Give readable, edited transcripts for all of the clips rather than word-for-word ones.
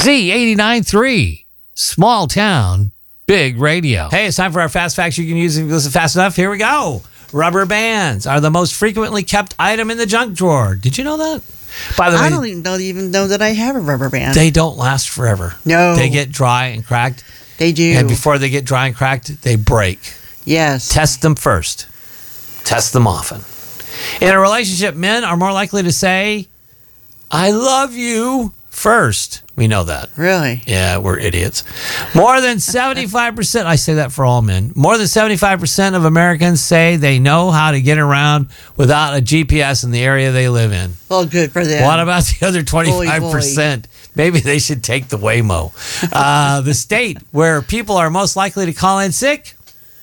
Z89.3, small town, big radio. Hey, it's time for our fast facts you can use if you listen fast enough. Here we go. Rubber bands are the most frequently kept item in the junk drawer. Did you know that? By the way, I don't even know that I have a rubber band. They don't last forever. No. They get dry and cracked. They do. And before they get dry and cracked, they break. Yes. Test them first. Test them often. In a relationship, men are more likely to say, I love you first. We know that. Really? Yeah, we're idiots. More than 75%, I say that for all men, more than 75% of Americans say they know how to get around without a GPS in the area they live in. Well, good for them. What about the other 25%? Maybe they should take the Waymo. The state where people are most likely to call in sick,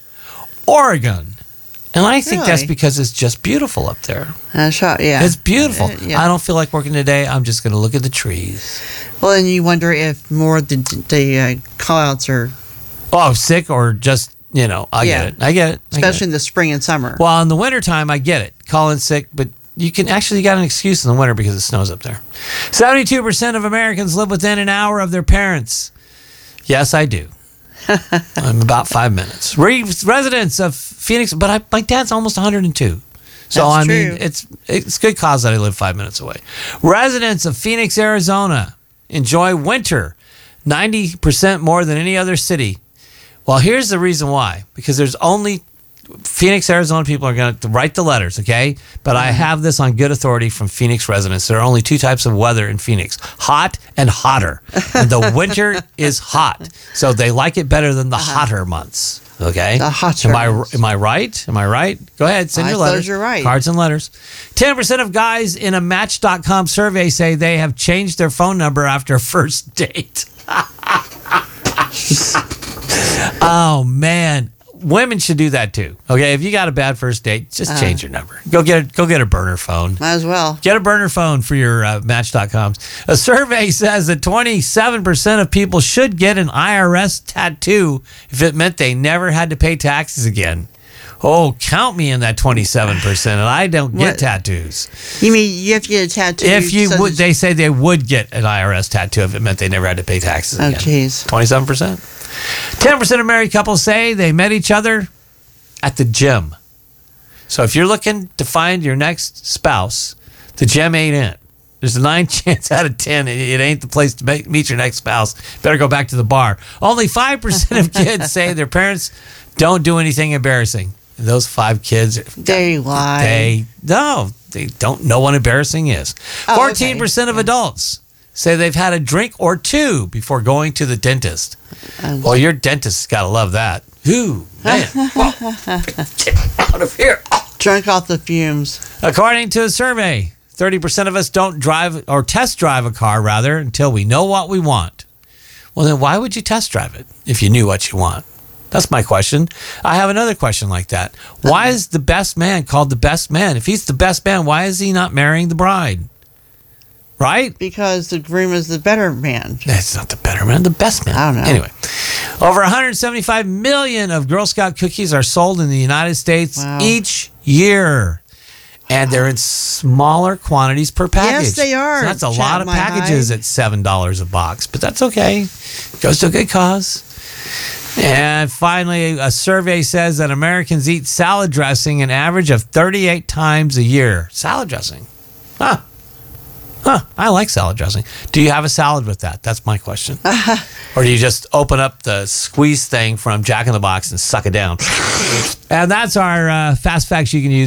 Oregon. And I think that's because it's just beautiful up there. Yeah. It's beautiful. Yeah. I don't feel like working today. I'm just going to look at the trees. Well, and you wonder if more of the call-outs are... Oh, sick or just, I get it. Especially in the spring and summer. Well, in the wintertime, I get it. Call in sick, but you got an excuse in the winter because it snows up there. 72% of Americans live within an hour of their parents. Yes, I do. I'm about 5 minutes. Residents of Phoenix, but my dad's almost 102. So, That's I true. mean, it's good cause that I live 5 minutes away. Residents of Phoenix, Arizona enjoy winter 90% more than any other city. Well, here's the reason why. Because there's only Phoenix, Arizona people are going to write the letters, okay? But I have this on good authority from Phoenix residents. There are only two types of weather in Phoenix, hot and hotter. And the winter is hot. So they like it better than the hotter months, okay? The hotter months. Am I right? Am I right? Go ahead, send your letters. You're right. Cards and letters. 10% of guys in a Match.com survey say they have changed their phone number after a first date. Oh, man. Women should do that too. Okay, if you got a bad first date, just change your number. Go get a burner phone. Might as well. Get a burner phone for your Match.coms. A survey says that 27% of people should get an IRS tattoo if it meant they never had to pay taxes again. Oh, count me in that 27%, and I don't get tattoos. You mean you have to get a tattoo? If you would, they say they would get an IRS tattoo if it meant they never had to pay taxes again. Oh, jeez. 27%. 10% of married couples say they met each other at the gym. So if you're looking to find your next spouse, the gym ain't it. There's a 9 chance out of 10 it ain't the place to meet your next spouse. Better go back to the bar. Only 5% of kids say their parents don't do anything embarrassing. And those 5 kids, they lie. They don't know what embarrassing is. 14% of adults say they've had a drink or two before going to the dentist. Well, your dentist's got to love that. Ooh, man. Get out of here. Drunk off the fumes. According to a survey, 30% of us don't drive or test drive a car, rather, until we know what we want. Well, then why would you test drive it if you knew what you want? That's my question. I have another question like that. Why is the best man called the best man? If he's the best man, why is he not marrying the bride? Right? Because the groom is the better man. That's not the better man, the best man. I don't know. Anyway, over 175 million of Girl Scout cookies are sold in the United States each year. And they're in smaller quantities per package. Yes, they are. So that's a lot of packages at $7 a box. But that's okay. Goes to a good cause. And finally, a survey says that Americans eat salad dressing an average of 38 times a year. Salad dressing. Huh. I like salad dressing. Do you have a salad with that? That's my question. Or do you just open up the squeeze thing from Jack in the Box and suck it down? And that's our fast facts you can use.